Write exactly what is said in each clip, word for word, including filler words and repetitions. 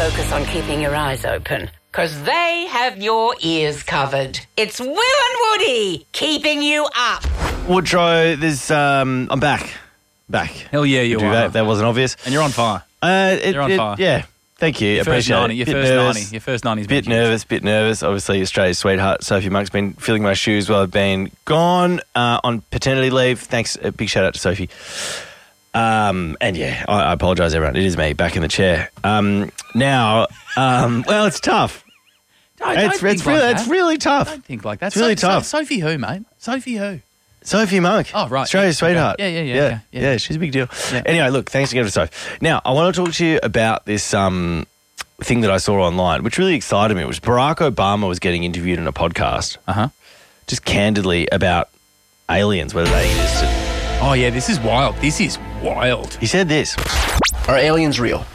focus on keeping your eyes open. Because they have your ears covered. It's Will and Woody keeping you up. Woodrow, there's, um, I'm back. Back. Hell yeah, you Do are. That, that wasn't obvious. And you're on fire. Uh, it, You're on it- fire. Yeah. Thank you. Your first Appreciate ninety. it. Your Bit first nervous. ninety. Your first ninety's Bit been huge. nervous, bit nervous. Obviously, Australia's sweetheart, Sophie Monk's been filling my shoes while I've been gone uh, on paternity leave. Thanks. A big shout out to Sophie. Um, and yeah, I, I apologise, everyone. It is me back in the chair. Um, now, um, well, it's tough. Don't, It's, don't it's, think really, like it's that. really tough. Don't think like that. It's really So- tough. So, Sophie who, mate? Sophie who? Sophie Monk. Oh, right. Australia's Okay. sweetheart. Yeah, yeah, yeah, Yeah, okay. Yeah. yeah, she's a big deal. Yeah. Anyway, look, thanks again for Soph. Now, I want to talk to you about this um, thing that I saw online, which really excited me. It was Barack Obama was getting interviewed in a podcast, Uh-huh. just candidly about aliens, whether they existed. Oh, yeah, this is wild. This is wild. He said this. Are aliens real?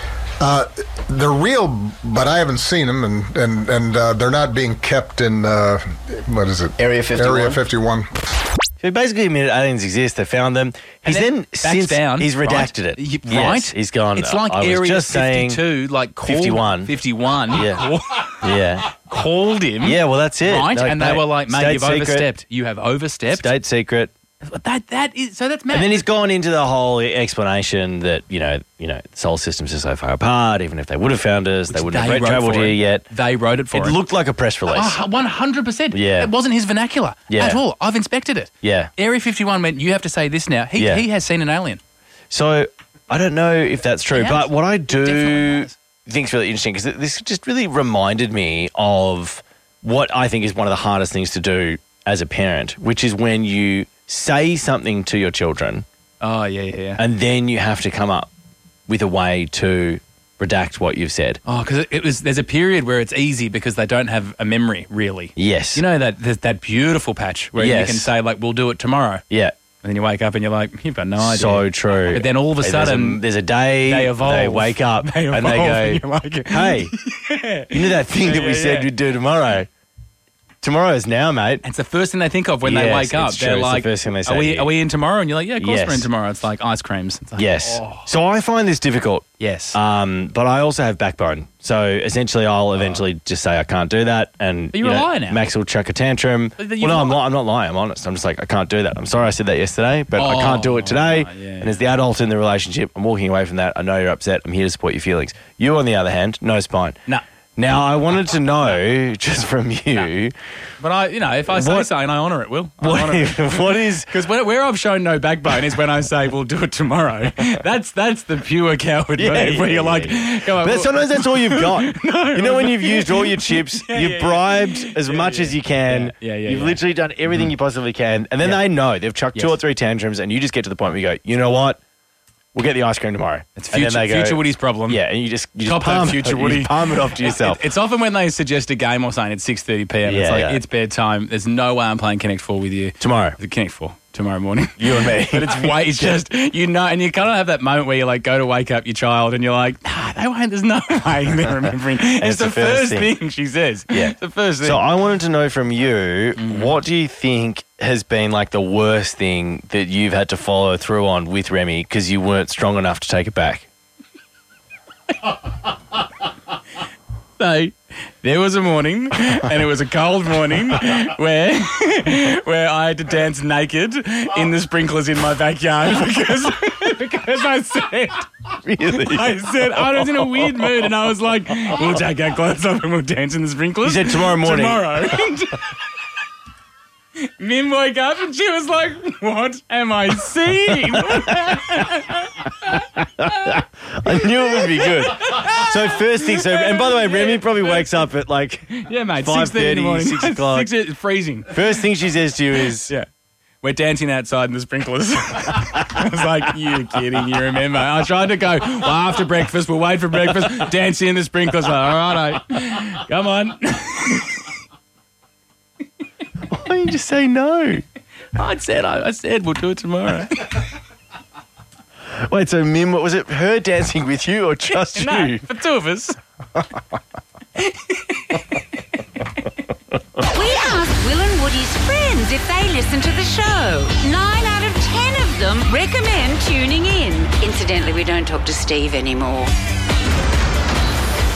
Uh, they're real, but I haven't seen them, and and and uh, they're not being kept in uh, what is it? Area fifty-one? Area fifty-one. So he basically admitted aliens exist. They found them. He's And then, backs since down, he's redacted right? it. Y- Yes, right? he's gone. It's like I was Area just saying fifty-two, like called, fifty-one. fifty-one. Yeah. call- Yeah, called him. yeah. Well, that's it. Right? No, and they no, were like, mate, state you've secret, overstepped. You have overstepped. State secret. That, that is, so that's mad. And then he's gone into the whole explanation that, you know, you know, solar systems are so far apart, even if they would have found us, they wouldn't have wrote travelled for here him. yet. They wrote it for It him. looked like a press release. Oh, one hundred percent. Yeah. It wasn't his vernacular Yeah. at all. I've inspected it. Yeah. Area fifty-one went, you have to say this now. He, Yeah. he has seen an alien. So I don't know if that's true, He has. but what I Definitely do has. think is really interesting because this just really reminded me of what I think is one of the hardest things to do as a parent, which is when you say something to your children Oh, yeah, yeah, yeah. and then you have to come up with a way to redact what you've said. Oh, because it, it was. There's a period where it's easy because they don't have a memory, really. Yes. You know that there's that beautiful patch where Yes. you can say, like, we'll do it tomorrow. Yeah. And then you wake up and you're like, you've got no idea. So true. But then all of a There's sudden, there's a day they evolve. They wake up They and evolve they and go, you're like, "Hey, you know that thing Yeah, that we yeah, said yeah. we'd do tomorrow? Tomorrow is now, mate." It's the first thing they think of when they Yes, wake up. it's They're true. It's the like, first thing they say are we, to you. are we in tomorrow? And you're like, yeah, of course Yes. we're in tomorrow. It's like ice creams. It's like, Yes. oh. So I find this difficult. Yes. Um, but I also have backbone. So essentially, I'll eventually just say I can't do that, and But you're you a know, liar now. Max will chuck a tantrum. But Well, you've no, I'm lied. not. I'm not lying. I'm honest. I'm just like I can't do that. I'm sorry I said that yesterday, but I can't do it today. Oh, yeah. And as the adult in the relationship, I'm walking away from that. I know you're upset. I'm here to support your feelings. You, on the other hand, no spine. No. Now I wanted to know just from you, But I, you know, if I say What- something, I honour it, Will. what, what is Because where, where I've shown no backbone is when I say we'll do it tomorrow. That's that's the pure coward Yeah, move where yeah, you're yeah, like, yeah. go on, But well- sometimes that's all you've got. you know when you've used all your chips, Yeah, you've yeah, bribed yeah. as Yeah, much yeah. as you can. Yeah, yeah, yeah, You've yeah. literally done everything you possibly can. And then Yeah. they know. They've chucked two Yes. or three tantrums and you just get to the point where you go, you know what? We'll get the ice cream tomorrow. It's And then future, they go, future Woody's problem. Yeah, and you just, you just Top that palm, future you Woody. just palm it off to yourself. It- it's often when they suggest a game or something at six thirty p.m. it's Yeah, like, yeah. it's bedtime. There's no way I'm playing Connect four with you. Tomorrow. The Connect four. Tomorrow morning. You and me. But it's way, it's just, you know, and you kind of have that moment where you like go to wake up your child and you're like, nah, they won't, there's no way they're remembering. It's, it's the, the first first thing. thing. she says. Yeah. It's the first thing. So I wanted to know from you, Mm-hmm. what do you think has been like the worst thing that you've had to follow through on with Remy because you weren't strong enough to take it back? So there was a morning, and it was a cold morning, where where I had to dance naked in the sprinklers in my backyard because because I said Really? I said I was in a weird mood, and I was like, we'll take our clothes off and we'll dance in the sprinklers. You said tomorrow morning. Tomorrow. Mim woke up and she was like, what am I seeing? I knew it would be good. So first thing, so and by the way, Remy probably wakes up at like Yeah, mate, five six thirty in the thirty, morning. six o'clock. Six, freezing. First thing she says to you is, Yeah. We're dancing outside in the sprinklers. I was like, you kidding, you remember? I tried to go, well, after breakfast, we'll wait for breakfast, dancing in the sprinklers. Like, all right, come on. why don't you just say no? I said, I, I said, we'll do it tomorrow. Wait, so Mim, was it her dancing with you or just No, you? the two of us. We asked Will and Woody's friends if they listen to the show. Nine out of ten of them recommend tuning in. Incidentally, we don't talk to Steve anymore.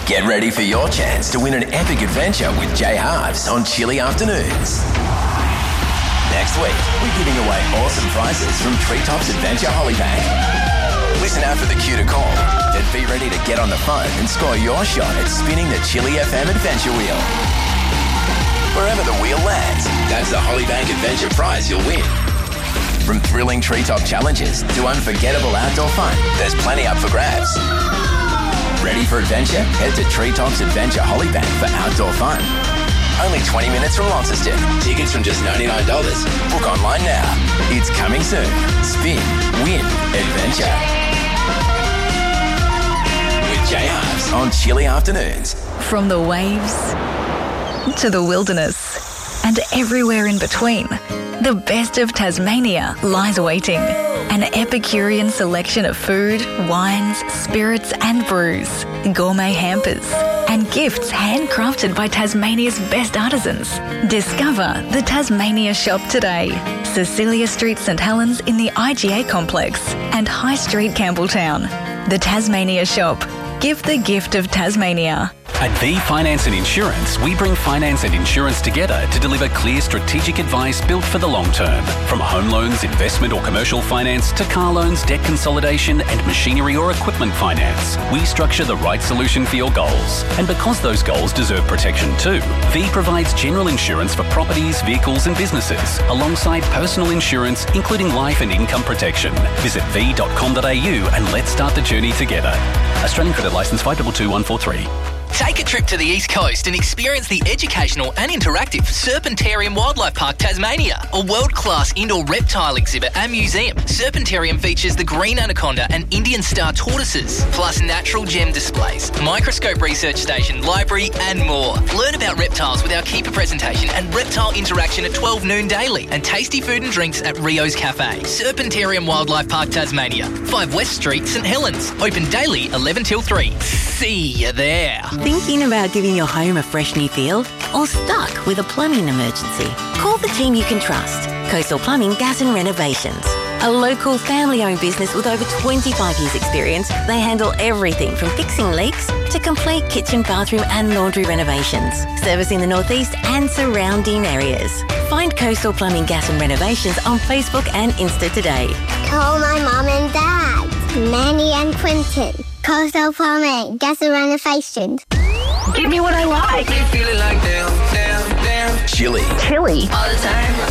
Get ready for your chance to win an epic adventure with J Halves on Chilly Afternoons. Next week, we're giving away awesome prizes from Treetops Adventure Hollybank. Listen out for the cue to call and be ready to get on the phone and score your shot at spinning the Chilly F M Adventure Wheel. Wherever the wheel lands, that's the Hollybank Adventure prize you'll win. From thrilling treetop challenges to unforgettable outdoor fun, there's plenty up for grabs. Ready for adventure? Head to Treetops Adventure Hollybank for outdoor fun. Only twenty minutes from Launceston. Tickets from just ninety-nine dollars. Book online now. It's coming soon. Spin, win, adventure. With J Halves on Chilly Afternoons. From the waves to the wilderness and everywhere in between, the best of Tasmania lies waiting. An Epicurean selection of food, wines, spirits and brews, gourmet hampers and gifts handcrafted by Tasmania's best artisans. Discover the Tasmania Shop today. Cecilia Street, St Helens in the I G A complex and High Street, Campbelltown. The Tasmania Shop. Give the gift of Tasmania. At V Finance and Insurance, we bring finance and insurance together to deliver clear strategic advice built for the long term. From home loans, investment or commercial finance to car loans, debt consolidation and machinery or equipment finance, we structure the right solution for your goals. And because those goals deserve protection too, V provides general insurance for properties, vehicles and businesses, alongside personal insurance, including life and income protection. Visit v dot com dot a u and let's start the journey together. Australian Credit Licence five two two one four three. Take a trip to the East Coast and experience the educational and interactive Serpentarium Wildlife Park Tasmania, a world-class indoor reptile exhibit and museum. Serpentarium features the green anaconda and Indian star tortoises, plus natural gem displays, microscope research station, library and more. Learn about reptiles with our keeper presentation and reptile interaction at twelve noon daily, and tasty food and drinks at Rio's Cafe. Serpentarium Wildlife Park Tasmania, five West Street, St Helens. Open daily eleven till three. See you there. Thinking about giving your home a fresh new feel? Or stuck with a plumbing emergency? Call the team you can trust. Coastal Plumbing, Gas and Renovations. A local family-owned business with over twenty-five years experience, they handle everything from fixing leaks to complete kitchen, bathroom and laundry renovations. Servicing the Northeast and surrounding areas. Find Coastal Plumbing, Gas and Renovations on Facebook and Insta today. Call my mum and dad, Manny and Quentin. Coastal Plumbing, Gas and Renovations. Give me what I like. Chilly. Chilly. All the time.